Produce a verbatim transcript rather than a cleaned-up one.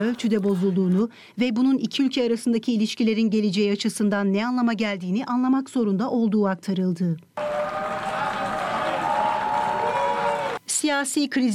ölçüde bozulduğunu ve bunun iki ülke arasındaki ilişkilerin geleceği açısından ne anlama geldiğini anlamak zorunda olduğu aktarıldı. Siyasi kriz